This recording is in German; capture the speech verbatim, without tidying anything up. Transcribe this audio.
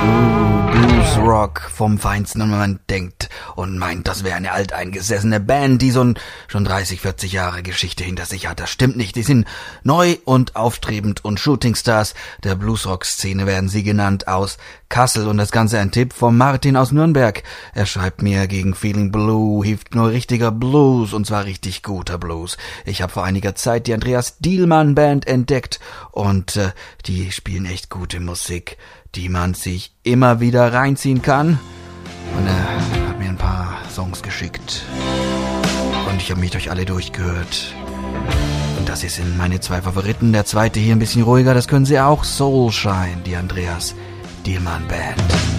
Blues Rock vom Feinsten, und man denkt und meint, das wäre eine alteingesessene Band, die so schon dreißig, vierzig Jahre Geschichte hinter sich hat. Das stimmt nicht. Die sind neu und aufstrebend und Shootingstars der Bluesrock-Szene werden sie genannt, aus Kassel, und das Ganze ein Tipp von Martin aus Nürnberg. Er schreibt mir, gegen Feeling Blue hilft nur richtiger Blues, und zwar richtig guter Blues. Ich habe vor einiger Zeit die Andreas Dielmann Band entdeckt und äh, die spielen echt gute Musik, die man sich immer wieder reinziehen kann. Und er hat mir ein paar Songs geschickt und ich habe mich durch alle durchgehört. Und das hier sind meine zwei Favoriten. Der zweite hier ein bisschen ruhiger, das können Sie auch. Soulshine, die Andreas Dielmann Band.